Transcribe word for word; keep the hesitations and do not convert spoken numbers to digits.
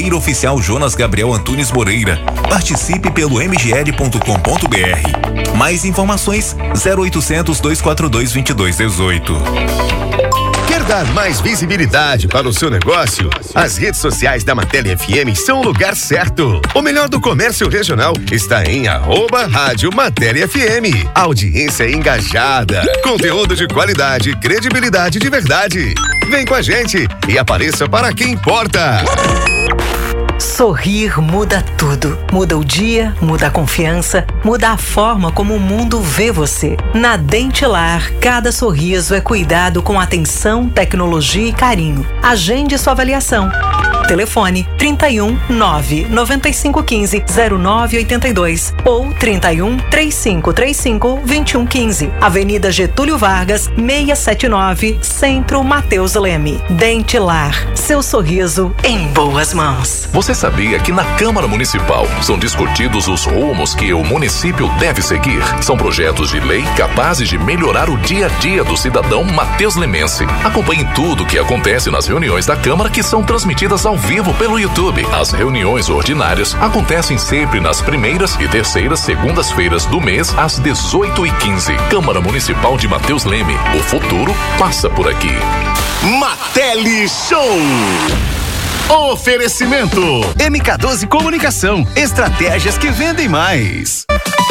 Feira Oficial Jonas Gabriel Antunes Moreira. Participe pelo m g l ponto com ponto b r. Mais informações zero oitocentos, dois quatro dois, vinte e dois dezoito. Quer dar mais visibilidade para o seu negócio? As redes sociais da Matéria F M são o lugar certo. O melhor do comércio regional está em arroba Rádio Matéria F M. Audiência engajada, conteúdo de qualidade, credibilidade de verdade. Vem com a gente e apareça para quem importa. Sorrir muda tudo. Muda o dia, muda a confiança, muda a forma como o mundo vê você. Na Dentilar, cada sorriso é cuidado com atenção, tecnologia e carinho. Agende sua avaliação. Telefone trinta e um, nove, noventa e cinco, quinze, zero nove oitenta e dois ou trinta e um, trinta e cinco, trinta e cinco, vinte e um, quinze. Avenida Getúlio Vargas, seiscentos e setenta e nove, Centro Mateus Leme. Dentilar, seu sorriso em boas mãos. Você sabia que na Câmara Municipal são discutidos os rumos que o município deve seguir? São projetos de lei capazes de melhorar o dia a dia do cidadão Mateus Lemense. Acompanhe tudo o que acontece nas reuniões da Câmara, que são transmitidas ao vivo pelo YouTube. As reuniões ordinárias acontecem sempre nas primeiras e terceiras segundas-feiras do mês, às dezoito e quinze. Câmara Municipal de Mateus Leme. O futuro passa por aqui. Mateli Show. Oferecimento M K doze Comunicação. Estratégias que vendem mais.